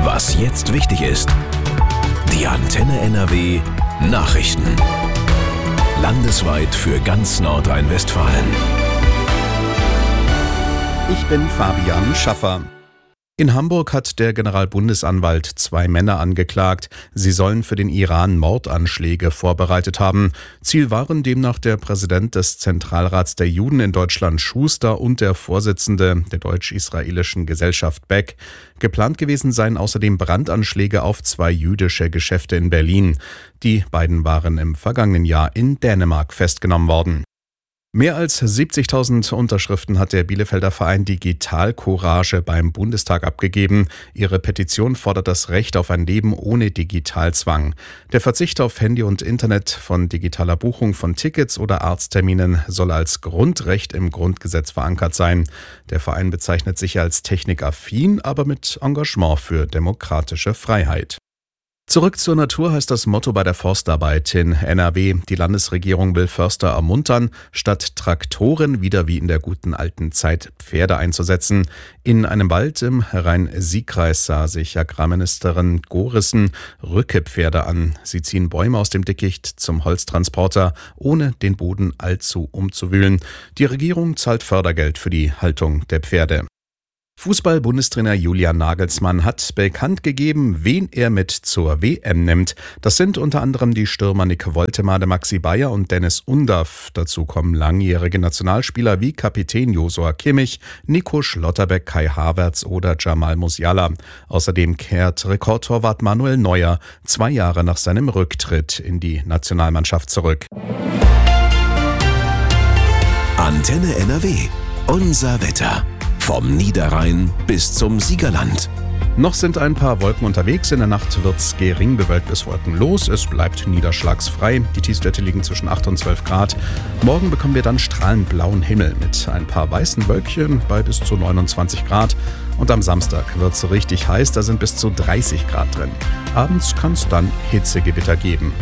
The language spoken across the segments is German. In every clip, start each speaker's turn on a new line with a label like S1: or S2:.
S1: Was jetzt wichtig ist. Die Antenne NRW Nachrichten. Landesweit für ganz Nordrhein-Westfalen.
S2: Ich bin Fabian Schaffer. In Hamburg hat der Generalbundesanwalt 2 Männer angeklagt. Sie sollen für den Iran Mordanschläge vorbereitet haben. Ziel waren demnach der Präsident des Zentralrats der Juden in Deutschland Schuster und der Vorsitzende der deutsch-israelischen Gesellschaft Beck. Geplant gewesen seien außerdem Brandanschläge auf 2 jüdische Geschäfte in Berlin. Die beiden waren im vergangenen Jahr in Dänemark festgenommen worden. Mehr als 70.000 Unterschriften hat der Bielefelder Verein Digital Courage beim Bundestag abgegeben. Ihre Petition fordert das Recht auf ein Leben ohne Digitalzwang. Der Verzicht auf Handy und Internet, von digitaler Buchung von Tickets oder Arztterminen soll als Grundrecht im Grundgesetz verankert sein. Der Verein bezeichnet sich als technikaffin, aber mit Engagement für demokratische Freiheit. Zurück zur Natur heißt das Motto bei der Forstarbeit in NRW. Die Landesregierung will Förster ermuntern, statt Traktoren wieder wie in der guten alten Zeit Pferde einzusetzen. In einem Wald im Rhein-Sieg-Kreis sah sich Agrarministerin Gorissen Rückepferde an. Sie ziehen Bäume aus dem Dickicht zum Holztransporter, ohne den Boden allzu umzuwühlen. Die Regierung zahlt Fördergeld für die Haltung der Pferde. Fußball-Bundestrainer Julian Nagelsmann hat bekannt gegeben, wen er mit zur WM nimmt. Das sind unter anderem die Stürmer Nick Woltemade, Maxi Bayer und Dennis Undaff. Dazu kommen langjährige Nationalspieler wie Kapitän Josua Kimmich, Nico Schlotterbeck, Kai Havertz oder Jamal Musiala. Außerdem kehrt Rekordtorwart Manuel Neuer 2 Jahre nach seinem Rücktritt in die Nationalmannschaft zurück.
S1: Antenne NRW. Unser Wetter. Vom Niederrhein bis zum Siegerland.
S2: Noch sind ein paar Wolken unterwegs. In der Nacht wird's gering bewölkt bis wolkenlos. Es bleibt niederschlagsfrei. Die Tiefstwerte liegen zwischen 8 und 12 Grad. Morgen bekommen wir dann strahlend blauen Himmel mit ein paar weißen Wölkchen bei bis zu 29 Grad. Und am Samstag wird's richtig heiß. Da sind bis zu 30 Grad drin. Abends kann's dann Hitzegewitter geben.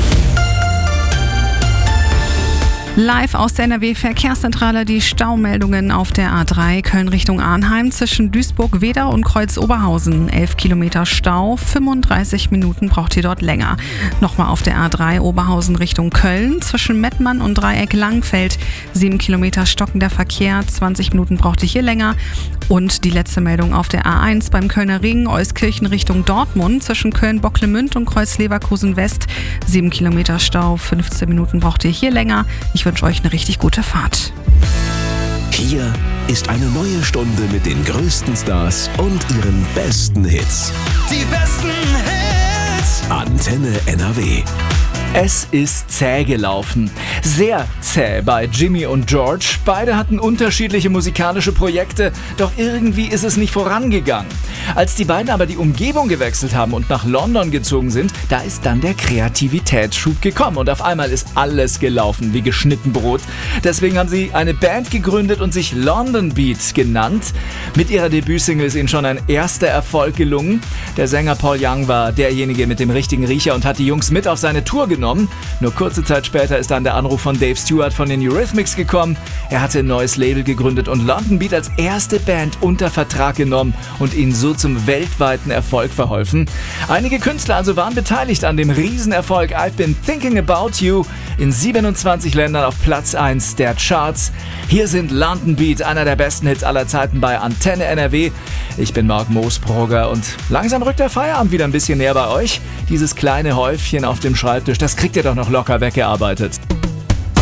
S3: Live aus der NRW-Verkehrszentrale die Staumeldungen auf der A3 Köln Richtung Arnheim zwischen Duisburg-Wedau und Kreuz-Oberhausen. 11 Kilometer Stau, 35 Minuten braucht ihr dort länger. Nochmal auf der A3 Oberhausen Richtung Köln zwischen Mettmann und Dreieck Langfeld. 7 Kilometer stockender Verkehr, 20 Minuten braucht ihr hier länger. Und die letzte Meldung auf der A1 beim Kölner Ring, Euskirchen Richtung Dortmund zwischen Köln-Bocklemünd und Kreuz-Leverkusen West. 7 Kilometer Stau, 15 Minuten braucht ihr hier länger. Ich wünsche euch eine richtig gute Fahrt.
S1: Hier ist eine neue Stunde mit den größten Stars und ihren besten Hits.
S4: Die besten Hits.
S1: Antenne NRW.
S5: Es ist zäh gelaufen. Sehr zäh bei Jimmy und George. Beide hatten unterschiedliche musikalische Projekte, doch irgendwie ist es nicht vorangegangen. Als die beiden aber die Umgebung gewechselt haben und nach London gezogen sind, da ist dann der Kreativitätsschub gekommen und auf einmal ist alles gelaufen wie geschnitten Brot. Deswegen haben sie eine Band gegründet und sich London Beat genannt. Mit ihrer Debütsingle ist ihnen schon ein erster Erfolg gelungen. Der Sänger Paul Young war derjenige mit dem richtigen Riecher und hat die Jungs mit auf seine Tour genommen. Nur kurze Zeit später ist dann der Anruf von Dave Stewart von den Eurythmics gekommen. Er hatte ein neues Label gegründet und London Beat als erste Band unter Vertrag genommen und ihnen so zum weltweiten Erfolg verholfen. Einige Künstler also waren beteiligt an dem Riesenerfolg I've Been Thinking About You in 27 Ländern auf Platz 1 der Charts. Hier sind London Beat, einer der besten Hits aller Zeiten bei Antenne NRW. Ich bin Marc Moosbrugger und langsam rückt der Feierabend wieder ein bisschen näher bei euch. Dieses kleine Häufchen auf dem Schreibtisch, das kriegt ihr doch noch locker weggearbeitet.